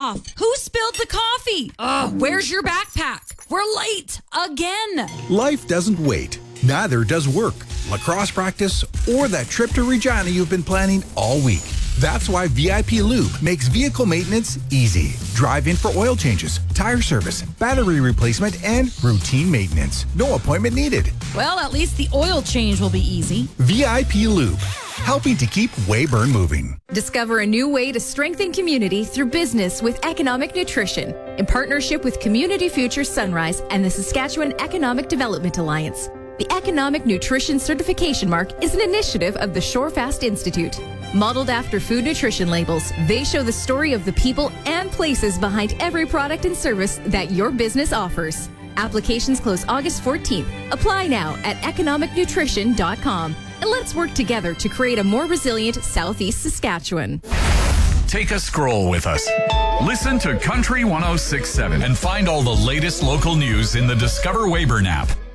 off. Who spilled the coffee? Where's your backpack? We're late again. Life doesn't wait. Neither does work, lacrosse practice, or that trip to Regina you've been planning all week. That's why VIP Lube makes vehicle maintenance easy. Drive in for oil changes, tire service, battery replacement, and routine maintenance. No appointment needed. Well, at least the oil change will be easy. VIP Lube, helping to keep Weyburn moving. Discover a new way to strengthen community through business with Economic Nutrition in partnership with Community Future Sunrise and the Saskatchewan Economic Development Alliance. The Economic Nutrition Certification Mark is an initiative of the Shorefast Institute. Modeled after food nutrition labels, they show the story of the people and places behind every product and service that your business offers. Applications close August 14th. Apply now at economicnutrition.com. And let's work together to create a more resilient Southeast Saskatchewan. Take a scroll with us. Listen to Country 106.7 and find all the latest local news in the Discover Weyburn app.